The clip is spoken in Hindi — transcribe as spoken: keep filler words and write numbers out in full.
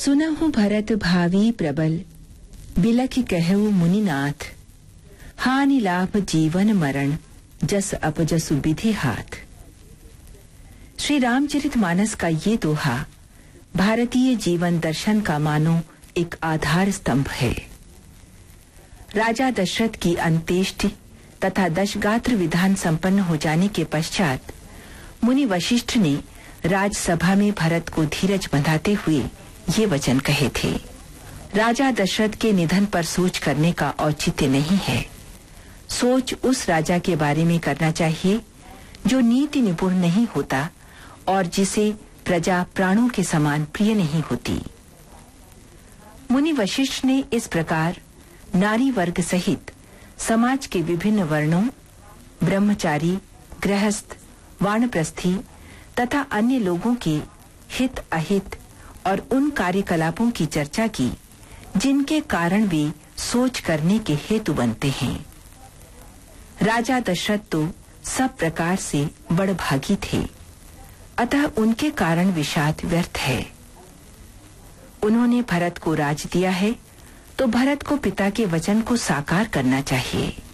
सुनहु भरत भावी प्रबल, बिलखि कहु मुनिनाथ। हानि लाभ जीवन मरण, जस अपजसु विधि हाथ। श्री रामचरितमानस का ये दोहा भारतीय जीवन दर्शन का मानो एक आधार स्तंभ है। राजा दशरथ की अंत्येष्टि तथा दशगात्र विधान संपन्न हो जाने के पश्चात मुनि वशिष्ठ ने राजसभा में भरत को धीरज बंधाते हुए ये वचन कहे थे। राजा दशरथ के निधन पर सोच करने का औचित्य नहीं है। सोच उस राजा के बारे में करना चाहिए जो नीति निपुण नहीं होता और जिसे प्रजा प्राणों के समान प्रिय नहीं होती। मुनि वशिष्ठ ने इस प्रकार नारी वर्ग सहित समाज के विभिन्न वर्णों, ब्रह्मचारी, गृहस्थ, वानप्रस्थी तथा अन्य लोगों के हित अहित और उन कार्यकलापों की चर्चा की जिनके कारण वे सोच करने के हेतु बनते हैं। राजा दशरथ तो सब प्रकार से बड़भागी थे, अतः उनके कारण विषाद व्यर्थ है। उन्होंने भरत को राज दिया है तो भरत को पिता के वचन को साकार करना चाहिए।